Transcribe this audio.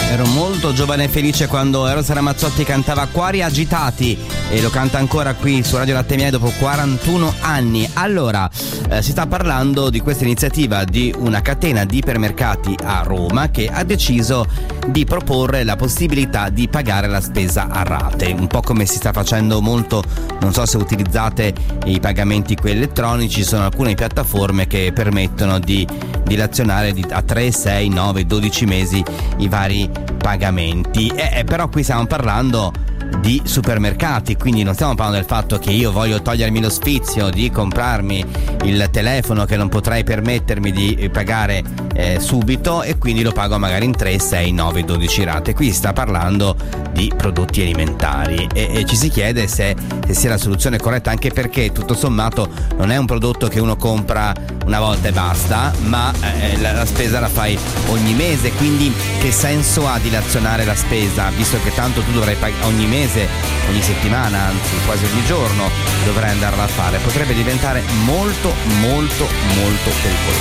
Ero molto giovane e felice quando Eros Ramazzotti cantava Cuori agitati e lo canta ancora qui su Radio Latte Miele dopo 41 anni. Allora, si sta parlando di questa iniziativa di una catena di ipermercati a Roma che ha deciso di proporre la possibilità di pagare la spesa a rate, un po' come si sta facendo molto, non so se utilizzate i pagamenti qui elettronici, sono alcune piattaforme che permettono di dilazionare a 3, 6, 9, 12 mesi i vari pagamenti. Però qui stiamo parlando di supermercati, quindi non stiamo parlando del fatto che io voglio togliermi lo sfizio di comprarmi il telefono che non potrei permettermi di pagare subito e quindi lo pago magari in 3, 6, 9, 12 rate. Qui sta parlando di prodotti alimentari e ci si chiede se sia la soluzione corretta, anche perché tutto sommato non è un prodotto che uno compra una volta e basta, ma la spesa la fai ogni mese, quindi che senso ha dilazionare la spesa, visto che tanto tu dovrai pagare ogni mese, ogni settimana, anzi quasi ogni giorno dovrai andarla a fare? Potrebbe diventare molto molto molto pericoloso.